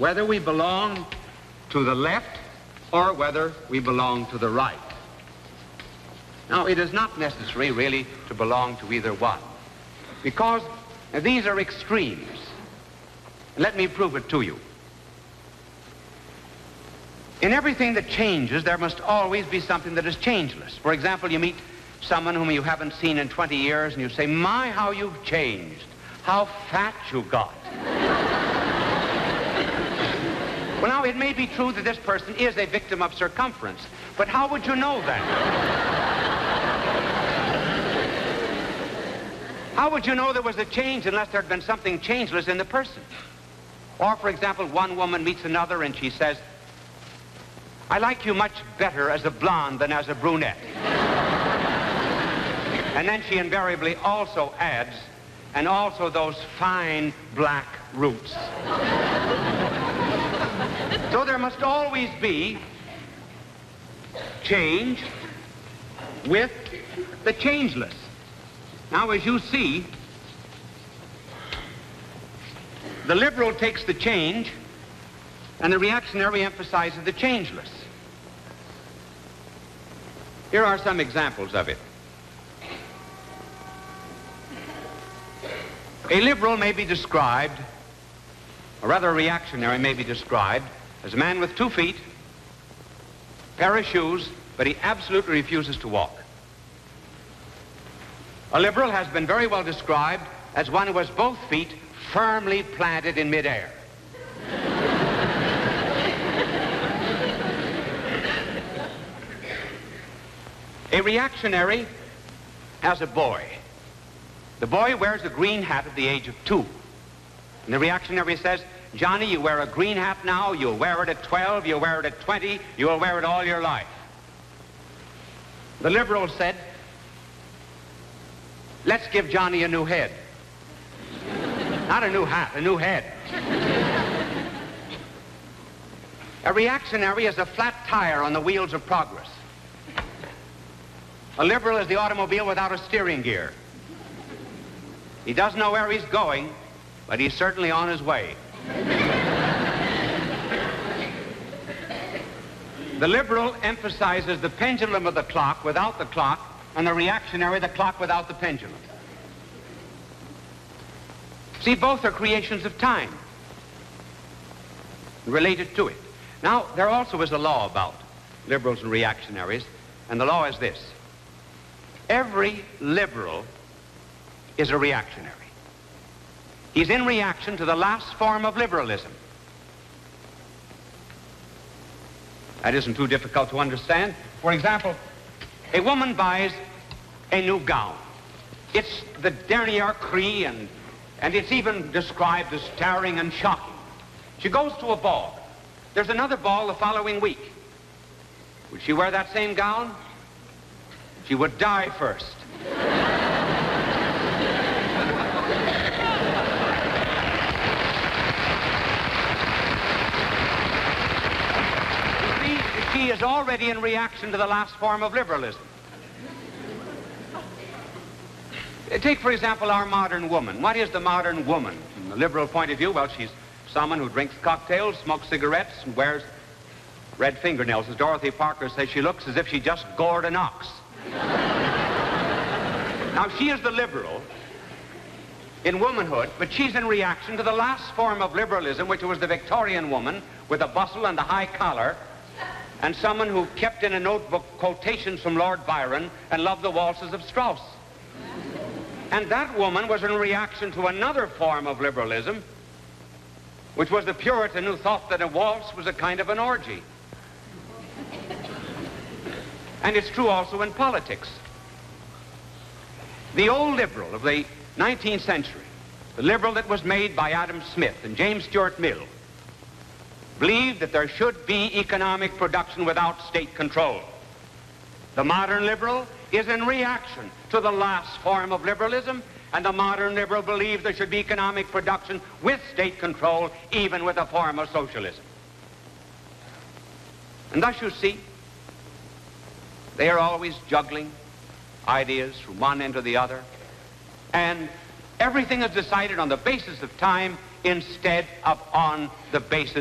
whether we belong to the left or whether we belong to the right. Now, it is not necessary, really, to belong to either one, because these are extremes. Let me prove it to you. In everything that changes, there must always be something that is changeless. For example, you meet someone whom you haven't seen in 20 years, and you say, "My, how you've changed. How fat you got." Well, now, it may be true that this person is a victim of circumference, but how would you know that? How would you know there was a change unless there had been something changeless in the person? Or, for example, one woman meets another and she says, "I like you much better as a blonde than as a brunette." And then she invariably also adds, "and also those fine black roots." So there must always be change with the changeless. Now, as you see, the liberal takes the change and the reactionary emphasizes the changeless. Here are some examples of it. A liberal may be described, or rather a reactionary may be described, as a man with 2 feet, a pair of shoes, but he absolutely refuses to walk. A liberal has been very well described as one who has both feet firmly planted in midair. A reactionary has a boy. The boy wears a green hat at the age of 2. And the reactionary says, "Johnny, you wear a green hat now, you'll wear it at 12, you'll wear it at 20, you'll wear it all your life." The liberal said, "Let's give Johnny a new head." Not a new hat, a new head. A reactionary is a flat tire on the wheels of progress. A liberal is the automobile without a steering gear. He doesn't know where he's going, but he's certainly on his way. The liberal emphasizes the pendulum of the clock without the clock, and the reactionary the clock without the pendulum. See, both are creations of time, related to it. Now, there also is a law about liberals and reactionaries, and the law is this. Every liberal is a reactionary. He's in reaction to the last form of liberalism. That isn't too difficult to understand. For example, a woman buys a new gown. It's the dernier cri, and it's even described as starring and shocking. She goes to a ball. There's another ball the following week. Would she wear that same gown? She would die first. She is already in reaction to the last form of liberalism. Take, for example, our modern woman. What is the modern woman? From the liberal point of view, well, she's someone who drinks cocktails, smokes cigarettes, and wears red fingernails. As Dorothy Parker says, she looks as if she just gored an ox. Now, she is the liberal in womanhood, but she's in reaction to the last form of liberalism, which was the Victorian woman with a bustle and a high collar, and someone who kept in a notebook quotations from Lord Byron and loved the waltzes of Strauss. And that woman was in reaction to another form of liberalism, which was the Puritan who thought that a waltz was a kind of an orgy. And it's true also in politics. The old liberal of the 19th century, the liberal that was made by Adam Smith and James Stuart Mill, believed that there should be economic production without state control. The modern liberal is in reaction to the last form of liberalism, and the modern liberal believes there should be economic production with state control, even with a form of socialism. And thus, you see, they are always juggling ideas from one end to the other, and everything is decided on the basis of time instead of on the basis